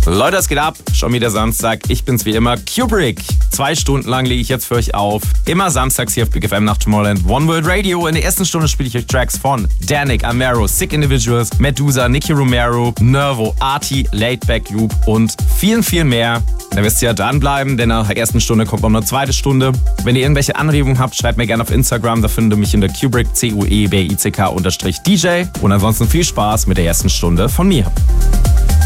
Leute, es geht ab. Schon wieder Samstag. Ich bin's wie immer, Kubrick. 2 Stunden lang lege ich jetzt für euch auf. Immer samstags hier auf Big FM nach Tomorrowland One World Radio. In der ersten Stunde spiele ich euch Tracks von Danik, Amaro, Sick Individuals, Medusa, Nicky Romero, Nervo, Arty, Laidback Loop und vielen, viel mehr. Da wisst ihr ja dranbleiben, denn nach der ersten Stunde kommt noch eine zweite Stunde. Wenn ihr irgendwelche Anregungen habt, schreibt mir gerne auf Instagram. Da findet ihr mich in der Kubrick, CUEBICK_DJ. Und ansonsten viel Spaß mit der ersten Stunde von mir.